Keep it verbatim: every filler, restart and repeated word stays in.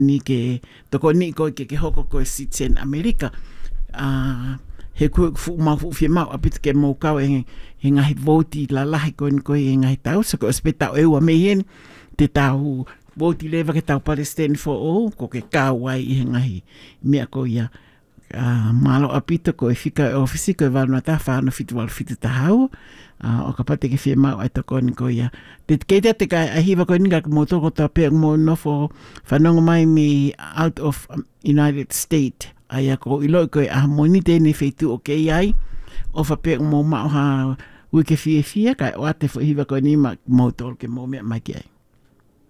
ni ke toko ni ko ke ke hoko ko Citizen America a he ku fu ma fu fi ma apit ke mo ka e he ngahi voti la la ko ni ko e ngahi tau so ko speta e wa me hen te tau voti leva ke tau Palestine for all ko ke ka wai he ngahi me ko ia a malo apito ko e fika ofisi ko va no ta fa no fitu al fitu ta hau o ka pate ke fi ma ai to ko ni ko ia te ke te te ka a hiva ko ni ga mo to ko ta pe mo no fo fa no mai mi out of um, United States ai ko ilo ko a monite ni fetu o ke ai o fa pe mo ma ha wi ke fi fi ka o te fo hiva ko ni ma mo to ke mo me mai ke ai